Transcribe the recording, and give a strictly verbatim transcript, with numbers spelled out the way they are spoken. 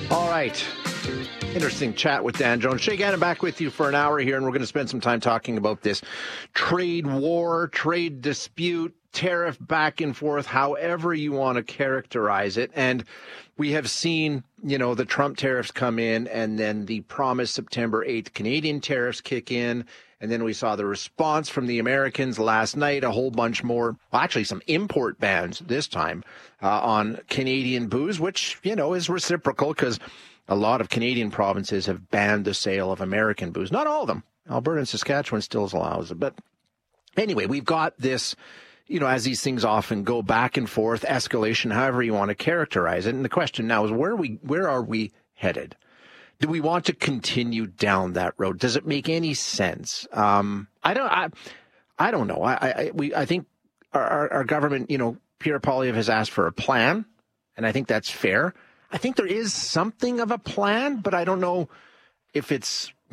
All right. Interesting chat with Dan Jones. Shay Gannon back with you for an hour here, and we're going to spend some time talking about this trade war, trade dispute, tariff back and forth, however you want to characterize it. And we have seen, you know, the Trump tariffs come in, and then the promised September eighth Canadian tariffs kick in. And then we saw the response from the Americans last night, a whole bunch more, well, actually some import bans this time uh, on Canadian booze, which, you know, is reciprocal because a lot of Canadian provinces have banned the sale of American booze. Not all of them. Alberta and Saskatchewan still allows it. But anyway, we've got this, you know, as these things often go back and forth, escalation, however you want to characterize it. And the question now is, where are we, where are we headed? Do we want to continue down that road? Does it make any sense? Um, I don't. I, I don't know. I, I, we, I think our, our government, you know, Pierre Poilievre has asked for a plan, and I think that's fair. I think there is something of a plan, but I don't know if it's